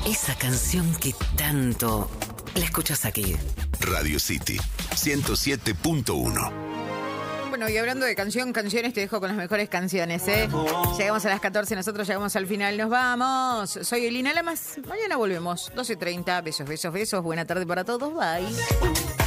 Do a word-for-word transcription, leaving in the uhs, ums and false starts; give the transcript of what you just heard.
Esa canción que tanto la escuchas aquí. Radio City ciento siete punto uno. Bueno, y hablando de canción, canciones, te dejo con las mejores canciones, ¿eh? Llegamos a las catorce, nosotros llegamos al final, nos vamos. Soy Elina Lamas, mañana volvemos, doce treinta, besos, besos, besos, buena tarde para todos, bye.